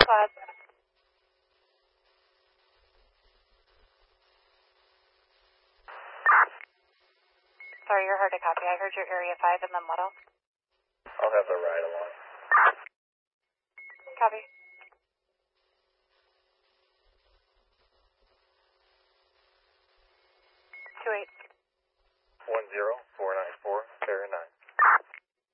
Glad. Sorry, you're hard to copy. I heard your area 5 and then what else? I'll have the ride along. Copy. Two 8. 1049.